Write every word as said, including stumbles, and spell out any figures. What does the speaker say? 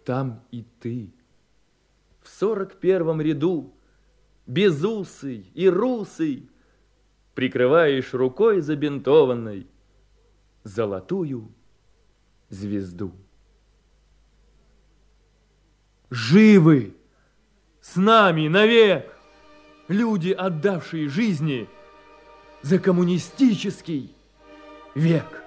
там и ты, в сорок первом ряду, безусый и русый, прикрываешь рукой забинтованной золотую звезду. Живы с нами навек люди, отдавшие жизни за коммунистический век.